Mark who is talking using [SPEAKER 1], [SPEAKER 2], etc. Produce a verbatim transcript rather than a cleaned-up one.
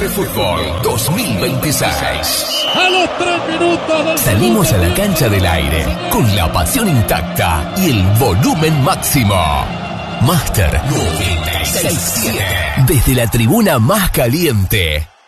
[SPEAKER 1] Fútbol dos mil veintiséis.
[SPEAKER 2] A los tres minutos del
[SPEAKER 1] Salimos a la cancha del aire con la pasión intacta y el volumen máximo. Master noventa y seis punto siete. Desde la tribuna más caliente.